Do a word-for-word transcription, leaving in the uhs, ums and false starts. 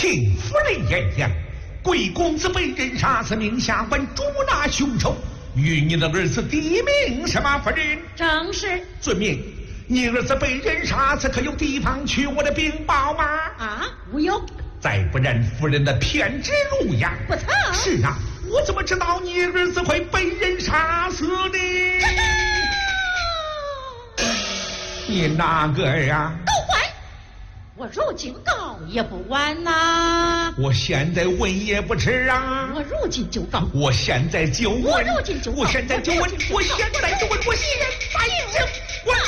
请夫人言讲，贵公子被人杀死，命下官捉拿凶手，与你的儿子抵命是吗？夫人？ 正是。 遵命。你儿子被人杀死，可有地方去我的禀报吗？ 啊，无有。再不然，夫人的偏执路呀！ 不曾。 是啊，我怎么知道你儿子会被人杀死的？你哪个呀？ 都怪我如今告也不晚呐！ 我现在问也不迟啊！ 我如今就告！ 我现在就问！ 我如今就告！ 我现在就问！我现在就问！我现在就问！